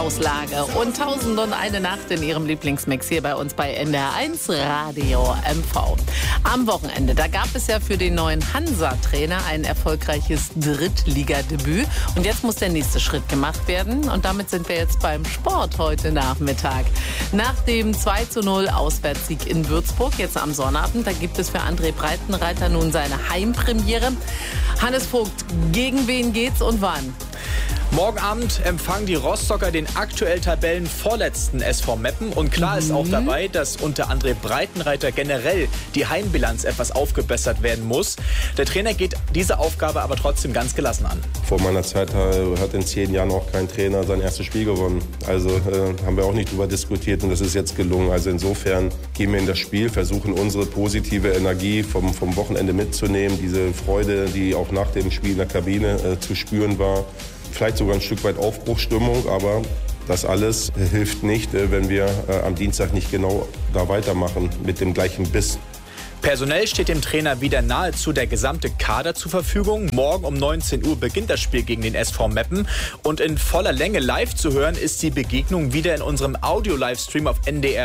Auslage und 1001 Nacht in Ihrem Lieblingsmix hier bei uns bei NDR1 Radio MV. Am Wochenende, da gab es ja für den neuen Hansa-Trainer ein erfolgreiches Drittligadebüt. Und jetzt muss der nächste Schritt gemacht werden. Und damit sind wir jetzt beim Sport heute Nachmittag. Nach dem 2:0 Auswärtssieg in Würzburg, jetzt am Sonnabend, da gibt es für André Breitenreiter nun seine Heimpremiere. Hannes Vogt, gegen wen geht's und wann? Morgen Abend empfangen die Rostocker den aktuell Tabellenvorletzten SV Meppen. Und klar ist auch dabei, dass unter André Breitenreiter generell die Heimbilanz etwas aufgebessert werden muss. Der Trainer geht diese Aufgabe aber trotzdem ganz gelassen an. Vor meiner Zeit hat in 10 Jahren auch kein Trainer sein erstes Spiel gewonnen. Also haben wir auch nicht drüber diskutiert und das ist jetzt gelungen. Also insofern gehen wir in das Spiel, versuchen unsere positive Energie vom Wochenende mitzunehmen. Diese Freude, die auch nach dem Spiel in der Kabine zu spüren war. Vielleicht sogar ein Stück weit Aufbruchsstimmung, aber das alles hilft nicht, wenn wir am Dienstag nicht genau da weitermachen mit dem gleichen Biss. Personell steht dem Trainer wieder nahezu der gesamte Kader zur Verfügung. Morgen um 19 Uhr beginnt das Spiel gegen den SV Meppen. Und in voller Länge live zu hören ist die Begegnung wieder in unserem Audio-Livestream auf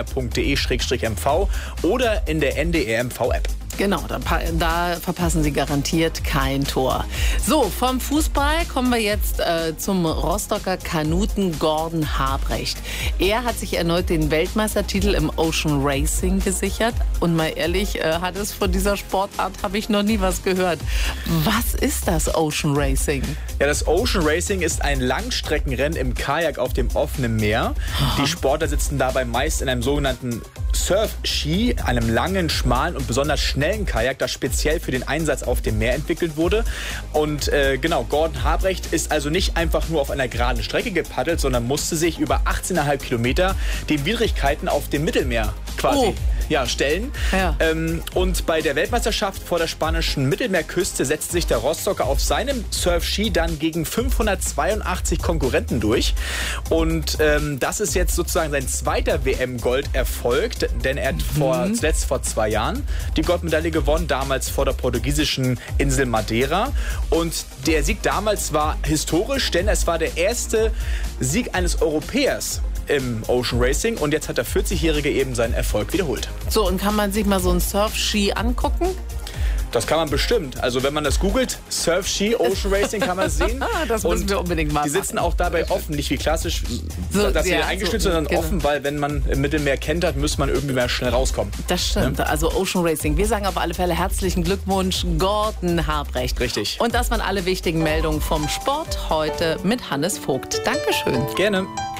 ndr.de/mv oder in der NDR-MV-App. Genau, da verpassen Sie garantiert kein Tor. So, vom Fußball kommen wir jetzt zum Rostocker Kanuten Gordon Habrecht. Er hat sich erneut den Weltmeistertitel im Ocean Racing gesichert. Und mal ehrlich, Hannes, von dieser Sportart habe ich noch nie was gehört. Was ist das Ocean Racing? Ja, das Ocean Racing ist ein Langstreckenrennen im Kajak auf dem offenen Meer. Aha. Die Sportler sitzen dabei meist in einem sogenannten Surf-Ski, einem langen, schmalen und besonders schnellen Kajak, das speziell für den Einsatz auf dem Meer entwickelt wurde. Und Gordon Habrecht ist also nicht einfach nur auf einer geraden Strecke gepaddelt, sondern musste sich über 18,5 Kilometer den Widrigkeiten auf dem Mittelmeer quasi stellen. Ja. Und bei der Weltmeisterschaft vor der spanischen Mittelmeerküste setzte sich der Rostocker auf seinem Surf-Ski dann gegen 582 Konkurrenten durch. Und das ist jetzt sozusagen sein zweiter WM-Golderfolg, denn er hat zuletzt vor 2 Jahren die Goldmedaille gewonnen, damals vor der portugiesischen Insel Madeira. Und der Sieg damals war historisch, denn es war der erste Sieg eines Europäers im Ocean Racing und jetzt hat der 40-Jährige eben seinen Erfolg wiederholt. So, und kann man sich mal so einen Surf-Ski angucken? Das kann man bestimmt. Also wenn man das googelt, Surf-Ski, Ocean Racing, kann man es sehen. Das müssen wir unbedingt machen. Die sitzen auch dabei offen, nicht wie klassisch, dass sie eingestützt sind, sondern offen, weil wenn man im Mittelmeer kentert, muss man irgendwie mehr schnell rauskommen. Das stimmt, also Ocean Racing. Wir sagen auf alle Fälle herzlichen Glückwunsch, Gordon Habrecht. Richtig. Und das waren alle wichtigen Meldungen vom Sport heute mit Hannes Vogt. Dankeschön. Gerne.